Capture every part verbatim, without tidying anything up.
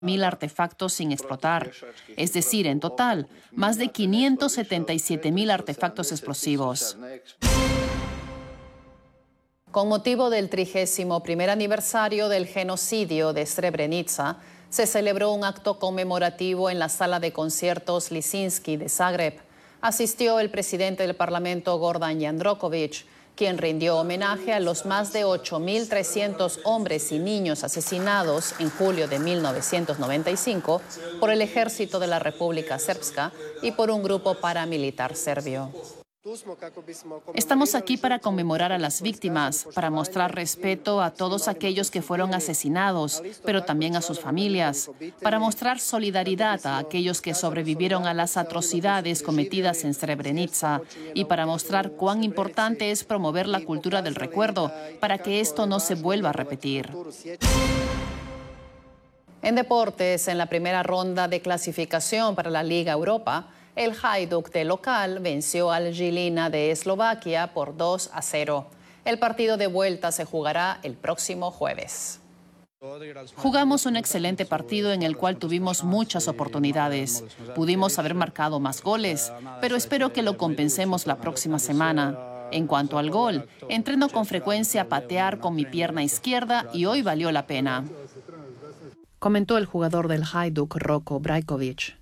mil artefactos sin explotar, es decir, en total, más de quinientos setenta y siete mil artefactos explosivos. Con motivo del trigésimo primer aniversario del genocidio de Srebrenica, se celebró un acto conmemorativo en la sala de conciertos Lisinski de Zagreb. Asistió el presidente del Parlamento, Gordan Jandroković, quien rindió homenaje a los más de ocho mil trescientos hombres y niños asesinados en julio de mil novecientos noventa y cinco por el ejército de la República Srpska y por un grupo paramilitar serbio. Estamos aquí para conmemorar a las víctimas, para mostrar respeto a todos aquellos que fueron asesinados, pero también a sus familias, para mostrar solidaridad a aquellos que sobrevivieron a las atrocidades cometidas en Srebrenica y para mostrar cuán importante es promover la cultura del recuerdo para que esto no se vuelva a repetir. En deportes, en la primera ronda de clasificación para la Liga Europa, el Hajduk de local venció al Žilina de Eslovaquia por dos a cero. El partido de vuelta se jugará el próximo jueves. Jugamos un excelente partido en el cual tuvimos muchas oportunidades. Pudimos haber marcado más goles, pero espero que lo compensemos la próxima semana. En cuanto al gol, entreno con frecuencia a patear con mi pierna izquierda y hoy valió la pena, comentó el jugador del Hajduk, Roko Brajković.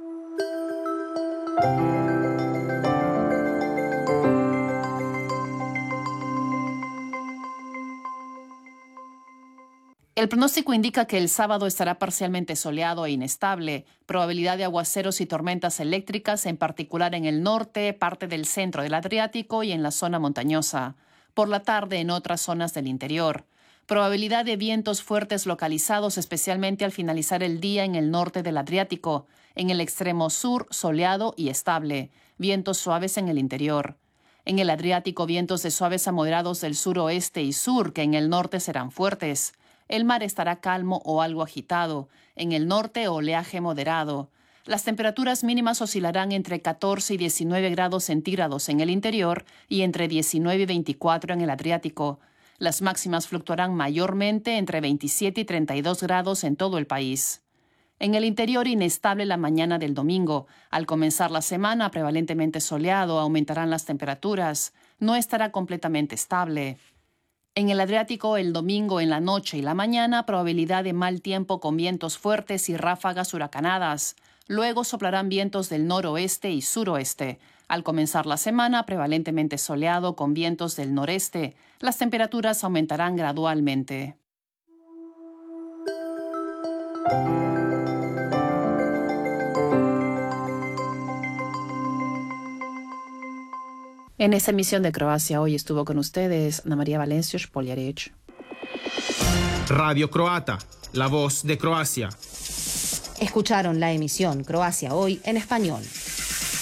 El pronóstico indica que el sábado estará parcialmente soleado e inestable, probabilidad de aguaceros y tormentas eléctricas, en particular en el norte, parte del centro del Adriático y en la zona montañosa. Por la tarde en otras zonas del interior. Probabilidad de vientos fuertes localizados, especialmente al finalizar el día en el norte del Adriático. En el extremo sur, soleado y estable. Vientos suaves en el interior. En el Adriático, vientos de suaves a moderados del suroeste y sur, que en el norte serán fuertes. El mar estará calmo o algo agitado. En el norte, oleaje moderado. Las temperaturas mínimas oscilarán entre catorce y diecinueve grados centígrados en el interior y entre diecinueve y veinticuatro en el Adriático. Las máximas fluctuarán mayormente entre veintisiete y treinta y dos grados en todo el país. En el interior, inestable la mañana del domingo. Al comenzar la semana, prevalentemente soleado, aumentarán las temperaturas. No estará completamente estable. En el Adriático, el domingo en la noche y la mañana, probabilidad de mal tiempo con vientos fuertes y ráfagas huracanadas. Luego soplarán vientos del noroeste y suroeste. Al comenzar la semana, prevalentemente soleado con vientos del noreste. Las temperaturas aumentarán gradualmente. En esta emisión de Croacia hoy estuvo con ustedes Ana María Valencios Poljarić. Radio Croata, la voz de Croacia. Escucharon la emisión Croacia hoy en español.